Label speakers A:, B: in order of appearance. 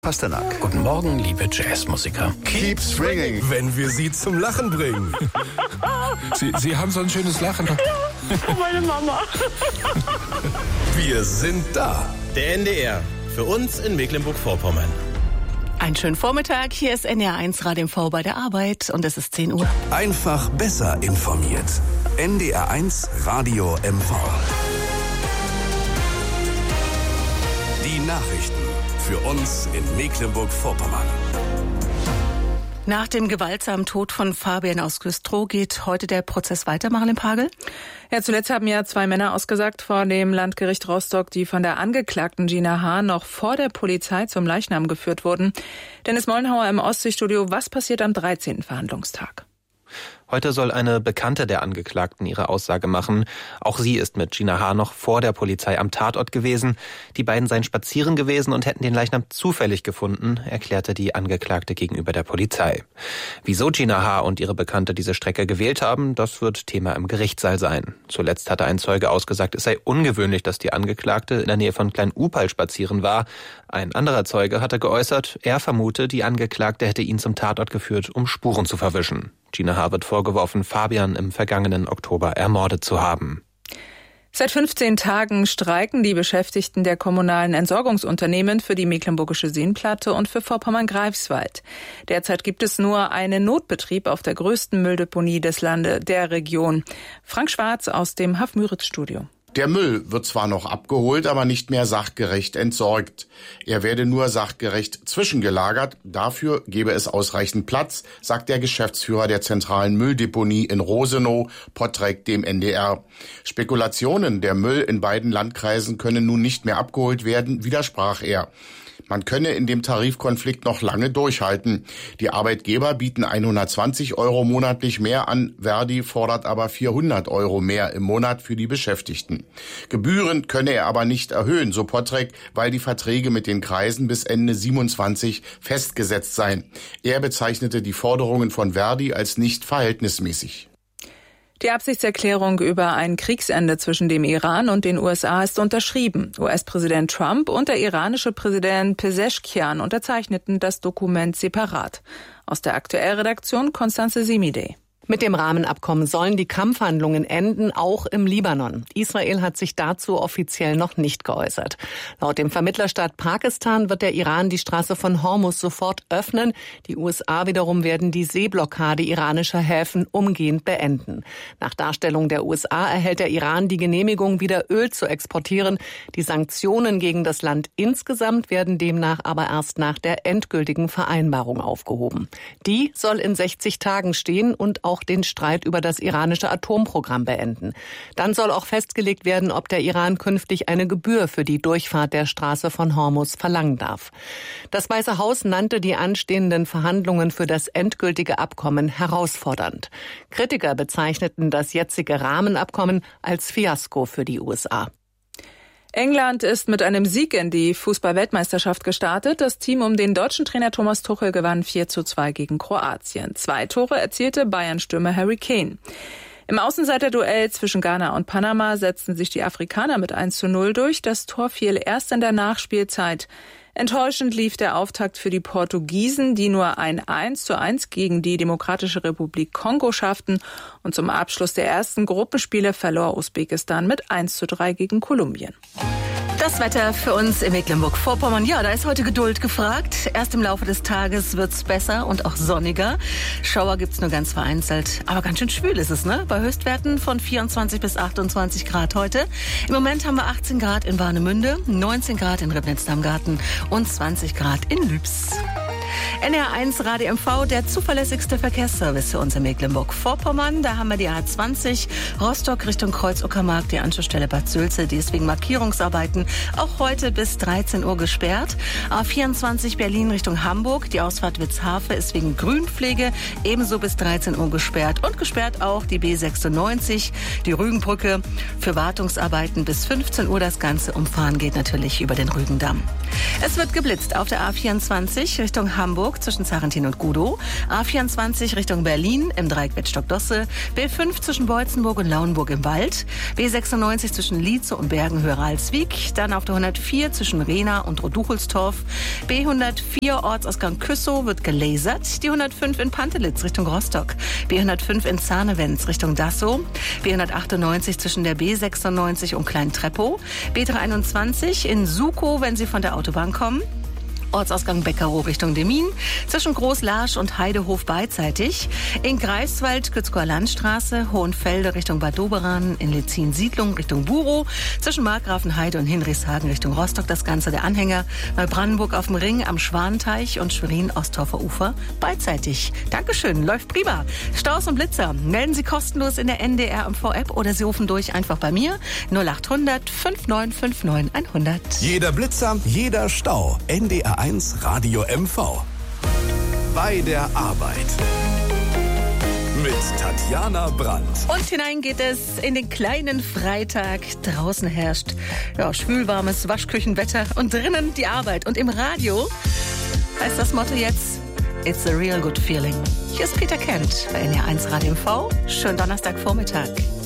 A: Pasternak.
B: Guten Morgen, liebe Jazzmusiker.
A: Keep swinging.
B: Wenn wir Sie zum Lachen bringen. Sie haben so ein schönes Lachen.
C: Ja, meine Mama.
B: Wir sind da.
D: Der NDR. Für uns in Mecklenburg-Vorpommern.
E: Einen schönen Vormittag. Hier ist NDR1 Radio MV bei der Arbeit und es ist 10 Uhr.
F: Einfach besser informiert. NDR1 Radio MV. Die Nachrichten für uns in Mecklenburg-Vorpommern.
E: Nach dem gewaltsamen Tod von Fabian aus Güstrow geht heute der Prozess weiter, Marlene Pagel?
G: Ja, zuletzt haben ja 2 Männer ausgesagt vor dem Landgericht Rostock, die von der Angeklagten Gina H. noch vor der Polizei zum Leichnam geführt wurden. Dennis Mollenhauer im Ostseestudio. Was passiert am 13. Verhandlungstag?
H: Heute soll eine Bekannte der Angeklagten ihre Aussage machen. Auch sie ist mit Gina H. noch vor der Polizei am Tatort gewesen. Die beiden seien spazieren gewesen und hätten den Leichnam zufällig gefunden, erklärte die Angeklagte gegenüber der Polizei. Wieso Gina H. und ihre Bekannte diese Strecke gewählt haben, das wird Thema im Gerichtssaal sein. Zuletzt hatte ein Zeuge ausgesagt, es sei ungewöhnlich, dass die Angeklagte in der Nähe von Klein-Upal spazieren war. Ein anderer Zeuge hatte geäußert, er vermute, die Angeklagte hätte ihn zum Tatort geführt, um Spuren zu verwischen. Gina H. wird vorgeworfen, Fabian im vergangenen Oktober ermordet zu haben.
G: Seit 15 Tagen streiken die Beschäftigten der kommunalen Entsorgungsunternehmen für die Mecklenburgische Seenplatte und für Vorpommern-Greifswald. Derzeit gibt es nur einen Notbetrieb auf der größten Mülldeponie der Region. Frank Schwarz aus dem Haff-Müritz-Studio.
I: Der Müll wird zwar noch abgeholt, aber nicht mehr sachgerecht entsorgt. Er werde nur sachgerecht zwischengelagert. Dafür gebe es ausreichend Platz, sagt der Geschäftsführer der zentralen Mülldeponie in Rosenow, Pottrek, dem NDR. Spekulationen, der Müll in beiden Landkreisen könne nun nicht mehr abgeholt werden, widersprach er. Man könne in dem Tarifkonflikt noch lange durchhalten. Die Arbeitgeber bieten 120 € monatlich mehr an, Verdi fordert aber 400 € mehr im Monat für die Beschäftigten. Gebühren könne er aber nicht erhöhen, so Pottrek, weil die Verträge mit den Kreisen bis Ende 27 festgesetzt seien. Er bezeichnete die Forderungen von Verdi als nicht verhältnismäßig.
G: Die Absichtserklärung über ein Kriegsende zwischen dem Iran und den USA ist unterschrieben. US-Präsident Trump und der iranische Präsident Pezeshkian unterzeichneten das Dokument separat. Aus der Aktuellredaktion Konstanze Simidey.
J: Mit dem Rahmenabkommen sollen die Kampfhandlungen enden, auch im Libanon. Israel hat sich dazu offiziell noch nicht geäußert. Laut dem Vermittlerstaat Pakistan wird der Iran die Straße von Hormuz sofort öffnen. Die USA wiederum werden die Seeblockade iranischer Häfen umgehend beenden. Nach Darstellung der USA erhält der Iran die Genehmigung, wieder Öl zu exportieren. Die Sanktionen gegen das Land insgesamt werden demnach aber erst nach der endgültigen Vereinbarung aufgehoben. Die soll in 60 Tagen stehen und auch den Streit über das iranische Atomprogramm beenden. Dann soll auch festgelegt werden, ob der Iran künftig eine Gebühr für die Durchfahrt der Straße von Hormuz verlangen darf. Das Weiße Haus nannte die anstehenden Verhandlungen für das endgültige Abkommen herausfordernd. Kritiker bezeichneten das jetzige Rahmenabkommen als Fiasko für die USA.
G: England ist mit einem Sieg in die Fußball-Weltmeisterschaft gestartet. Das Team um den deutschen Trainer Thomas Tuchel gewann 4:2 gegen Kroatien. 2 Tore erzielte Bayern-Stürmer Harry Kane. Im Außenseiterduell zwischen Ghana und Panama setzten sich die Afrikaner mit 1:0 durch. Das Tor fiel erst in der Nachspielzeit. Enttäuschend lief der Auftakt für die Portugiesen, die nur ein 1:1 gegen die Demokratische Republik Kongo schafften. Und zum Abschluss der ersten Gruppenspiele verlor Usbekistan mit 1:3 gegen Kolumbien.
E: Das Wetter für uns in Mecklenburg-Vorpommern. Ja, da ist heute Geduld gefragt. Erst im Laufe des Tages wird's besser und auch sonniger. Schauer gibt's nur ganz vereinzelt. Aber ganz schön schwül ist es, ne? Bei Höchstwerten von 24 bis 28 Grad heute. Im Moment haben wir 18 Grad in Warnemünde, 19 Grad in Ribnitz-Damgarten und 20 Grad in Lübs. NDR1 Radio MV, der zuverlässigste Verkehrsservice für uns in Mecklenburg-Vorpommern. Da haben wir die A20 Rostock Richtung Kreuz-Uckermark, die Anschlussstelle Bad Sülze, die ist wegen Markierungsarbeiten auch heute bis 13 Uhr gesperrt. A24 Berlin Richtung Hamburg, die Ausfahrt Witzhafe ist wegen Grünpflege ebenso bis 13 Uhr gesperrt. Und gesperrt auch die B96, die Rügenbrücke für Wartungsarbeiten bis 15 Uhr. Das ganze Umfahren geht natürlich über den Rügendamm. Es wird geblitzt auf der A24 Richtung Hamburg zwischen Zarentin und Gudow. A24 Richtung Berlin im Dreieck Wettstock-Dosse. B5 zwischen Beutzenburg und Lauenburg im Wald. B96 zwischen Lietze und Bergen-Höher-Alswijk. Dann auf der 104 zwischen Rehna und Roduchelstorf. B104 Ortsausgang Küssow wird gelasert. Die 105 in Pantelitz Richtung Rostock. B105 in Zahnewitz Richtung Dassow. B198 zwischen der B96 und Klein-Treppow. B321 in Sukow, wenn Sie von der Autobahn kommen. Ortsausgang Beckerow Richtung Demmin, zwischen Großlarsch und Heidehof beidseitig. In Greifswald Gützkower Landstraße, Hohenfelde Richtung Bad Doberan, in Letzin Siedlung Richtung Burow, zwischen Markgrafenheide und Hinrichshagen Richtung Rostock das Ganze der Anhänger, Neubrandenburg auf dem Ring am Schwanteich und Schwerin-Ostdorfer Ufer beidseitig. Dankeschön, läuft prima. Staus und Blitzer melden Sie kostenlos in der NDR MV-App oder Sie rufen durch einfach bei mir 0800 5959 100.
F: Jeder Blitzer, jeder Stau. NDR 1 Radio MV. Bei der Arbeit. Mit Tatjana Brandt.
E: Und hinein geht es in den kleinen Freitag. Draußen herrscht schwülwarmes Waschküchenwetter und drinnen die Arbeit. Und im Radio heißt das Motto jetzt: It's a real good feeling. Hier ist Peter Kent bei NDR 1 Radio MV. Schönen Donnerstagvormittag.